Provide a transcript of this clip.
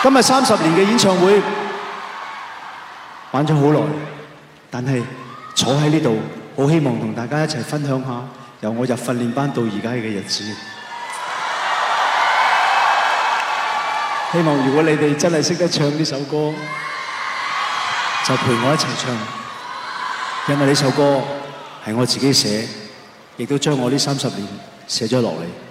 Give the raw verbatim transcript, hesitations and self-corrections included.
今日三十年嘅演唱會玩咗好耐，但係坐喺呢度，好希望同大家一齊分享下由我入訓練班到而家嘅日子。希望如果你哋真係識得唱呢首歌，就陪我一齊唱，因為呢首歌係我自己寫，亦都將我呢三十年寫咗落嚟。